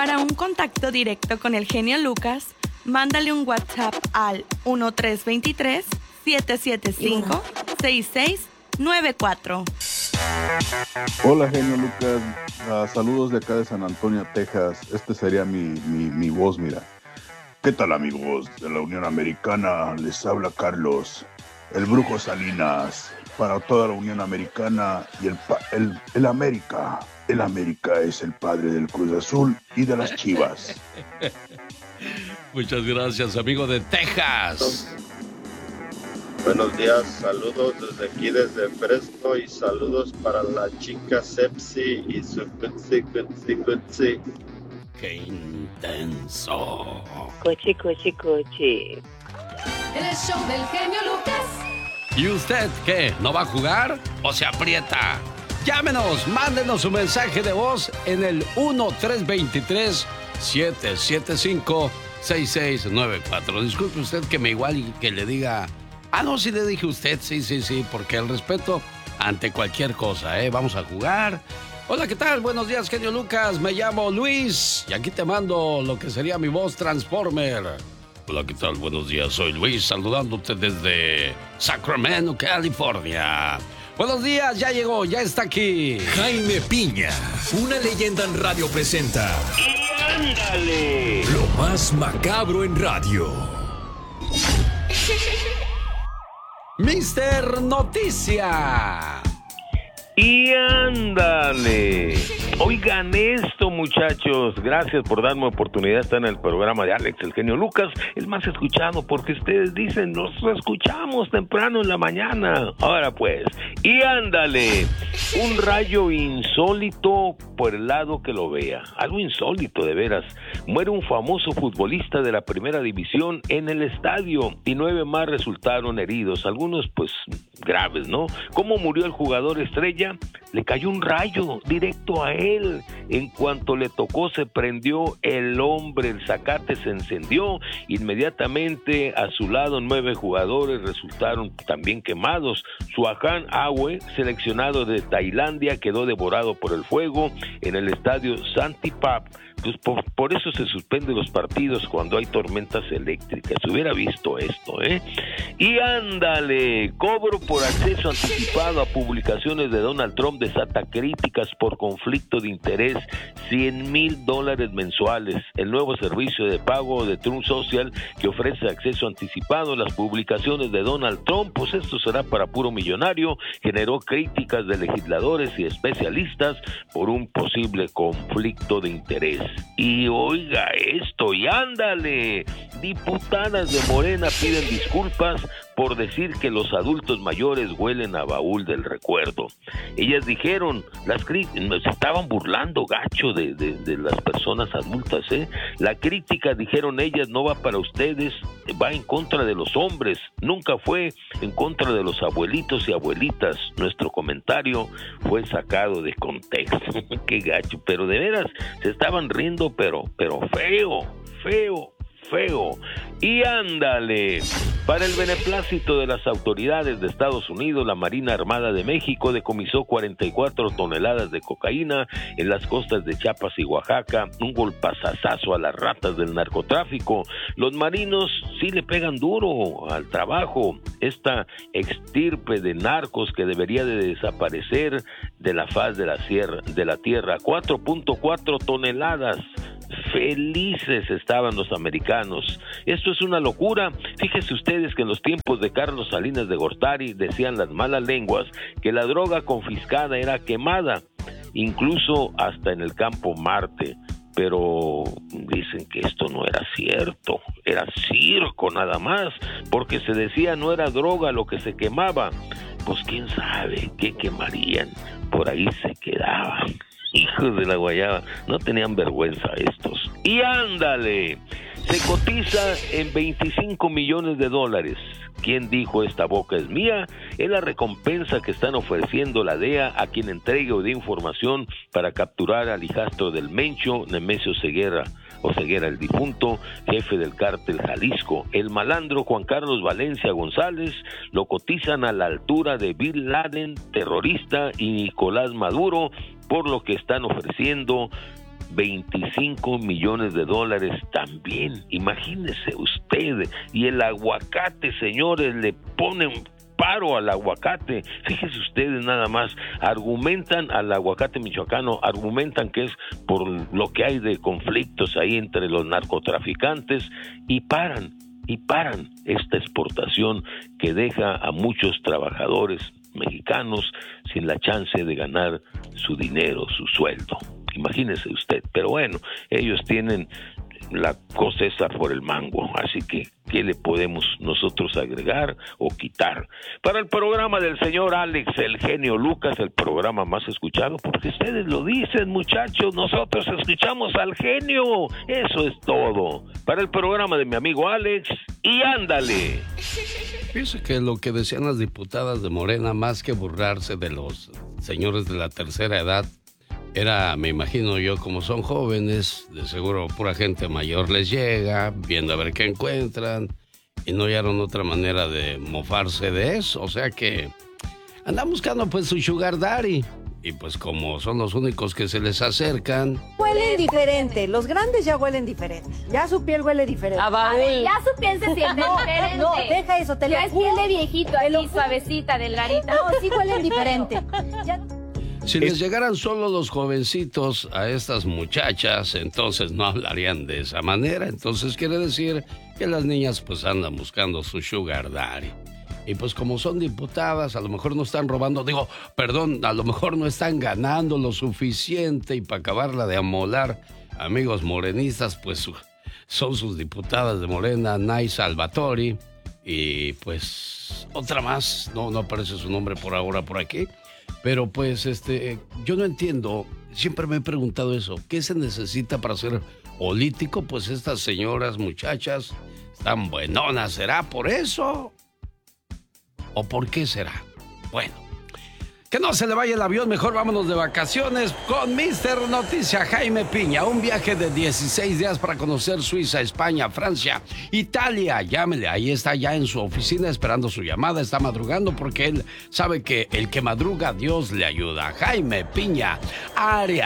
Para un contacto directo con el genio Lucas, mándale un WhatsApp al 1323-775-6694. Hola, genio Lucas. Saludos de acá de San Antonio, Texas. Este sería mi voz, mira. ¿Qué tal, amigos de la Unión Americana? Les habla Carlos, el Brujo Salinas, para toda la Unión Americana y el América. El América es el padre del Cruz Azul y de las Chivas. Muchas gracias, amigo de Texas. Buenos días, saludos desde aquí, desde Fresno, y saludos para la chica Sepsi y su Kutsi. ¡Qué intenso! Coche. El show del genio Lucas. ¿Y usted qué? ¿No va a jugar o se aprieta? Llámenos, mándenos un mensaje de voz en el 1-323-775-6694. Disculpe usted que me igual y que le diga... Ah, no, sí le dije usted, sí, porque el respeto ante cualquier cosa, ¿eh? Vamos a jugar. Hola, ¿qué tal? Buenos días, genio Lucas. Me llamo Luis y aquí te mando lo que sería mi voz Transformer. Hola, ¿qué tal? Buenos días, soy Luis, saludándote desde Sacramento, California. Buenos días, ya llegó, ya está aquí. Jaime Piña, una leyenda en radio presenta. ¡Y ándale! Lo más macabro en radio. Mister Noticia. ¡Y ándale! Oigan esto, muchachos. Gracias por darme oportunidad de estar en el programa de Alex, el genio Lucas, el más escuchado, porque ustedes dicen, nos escuchamos temprano en la mañana. Ahora pues, ¡y ándale! Un rayo insólito por el lado que lo vea. Algo insólito, de veras. Muere un famoso futbolista de la primera división en el estadio y 9 más resultaron heridos. Algunos, pues, graves, ¿no? ¿Cómo murió el jugador estrella? Le cayó un rayo directo a él. En cuanto le tocó, se prendió el hombre, el zacate se encendió. Inmediatamente a su lado 9 jugadores resultaron también quemados. Suahan Awe, seleccionado de Tailandia, quedó devorado por el fuego en el estadio Santipap. Pues por eso se suspenden los partidos cuando hay tormentas eléctricas. Se hubiera visto esto, ¿eh? Y ándale, cobro por acceso anticipado a publicaciones de Donald Trump desata críticas por conflicto de interés, $100,000 mensuales. El nuevo servicio de pago de Truth Social que ofrece acceso anticipado a las publicaciones de Donald Trump, pues esto será para puro millonario, generó críticas de legisladores y especialistas por un posible conflicto de interés. Y oiga esto, y ándale, diputadas de Morena piden disculpas por decir que los adultos mayores huelen a baúl del recuerdo. Ellas dijeron, se estaban burlando gacho de las personas adultas, ¿eh? La crítica, dijeron ellas, no va para ustedes, va en contra de los hombres, nunca fue en contra de los abuelitos y abuelitas. Nuestro comentario fue sacado de contexto. Qué gacho, pero de veras se estaban riendo, pero feo. Y ándale, para el beneplácito de las autoridades de Estados Unidos, la Marina Armada de México decomisó 44 toneladas de cocaína en las costas de Chiapas y Oaxaca, un golpazazazo a las ratas del narcotráfico. Los marinos sí le pegan duro al trabajo, esta extirpe de narcos que debería de desaparecer de la faz de la tierra. 4.4 toneladas. Felices estaban los americanos. Esto es una locura. Fíjense ustedes que en los tiempos de Carlos Salinas de Gortari decían las malas lenguas que la droga confiscada era quemada, incluso hasta en el campo Marte. Pero dicen que esto no era cierto, era circo nada más, porque se decía no era droga lo que se quemaba. Pues quién sabe qué quemarían, por ahí se quedaban. Hijos de la guayaba, no tenían vergüenza estos. Y ándale, se cotiza en $25 millones. ¿Quién dijo esta boca es mía? Es la recompensa que están ofreciendo la DEA a quien entregue o dé información para capturar al hijastro del Mencho, Nemesio Ceguera, el difunto jefe del cártel Jalisco. El malandro Juan Carlos Valencia González lo cotizan a la altura de Bin Laden, terrorista, y Nicolás Maduro, por lo que están ofreciendo 25 millones de dólares también, imagínese usted. Y el aguacate, señores, le ponen paro al aguacate. Fíjese ustedes nada más, argumentan al aguacate michoacano, argumentan que es por lo que hay de conflictos ahí entre los narcotraficantes y paran esta exportación que deja a muchos trabajadores mexicanos sin la chance de ganar su dinero, su sueldo. Imagínese usted, pero bueno, ellos tienen la cosa esa por el mango, así que ¿qué le podemos nosotros agregar o quitar? Para el programa del señor Alex, el genio Lucas, el programa más escuchado, porque ustedes lo dicen, muchachos, nosotros escuchamos al genio, eso es todo. Para el programa de mi amigo Alex, y ándale. Pienso que lo que decían las diputadas de Morena, más que burlarse de los señores de la tercera edad, era, me imagino yo, como son jóvenes, de seguro pura gente mayor les llega, viendo a ver qué encuentran, y no hallaron otra manera de mofarse de eso. O sea que andan buscando pues su sugar daddy, y pues como son los únicos que se les acercan. Huelen diferente, los grandes ya huelen diferente, ya su piel huele diferente. A ver, ya su piel se siente diferente. No, deja eso, te ya lo es piel de viejito, así suavecita, delgadita. No, sí huelen diferente. Ya... Si les llegaran solo los jovencitos a estas muchachas, entonces no hablarían de esa manera. Entonces quiere decir que las niñas pues andan buscando su sugar daddy. Y pues como son diputadas, a lo mejor no están robando, a lo mejor no están ganando lo suficiente, y para acabarla de amolar, amigos morenistas, pues son sus diputadas de Morena, Nay Salvatori, y pues otra más, no aparece su nombre por ahora por aquí. Pero pues yo no entiendo, siempre me he preguntado eso, ¿qué se necesita para ser político? Pues estas señoras, muchachas, están buenonas, ¿será por eso? ¿O por qué será? Bueno, que no se le vaya el avión, mejor vámonos de vacaciones con Mr. Noticia Jaime Piña. Un viaje de 16 días para conocer Suiza, España, Francia, Italia. Llámele, ahí está ya en su oficina esperando su llamada. Está madrugando porque él sabe que el que madruga, Dios le ayuda. Jaime Piña, área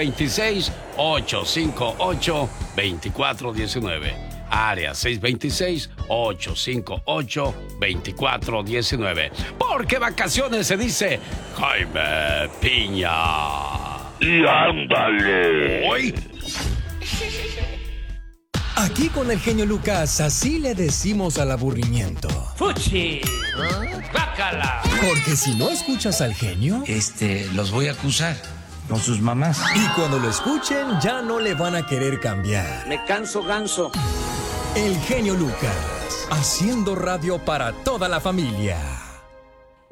626-858-2419. Área 626-858-2419. Porque vacaciones se dice Jaime Piña. Y ándale. Hoy. Aquí con el genio Lucas, así le decimos al aburrimiento. ¡Fuchi! ¡Bácala! Porque si no escuchas al genio, los voy a acusar con sus mamás. Y cuando lo escuchen, ya no le van a querer cambiar. Me canso ganso. El genio Lucas, haciendo radio para toda la familia.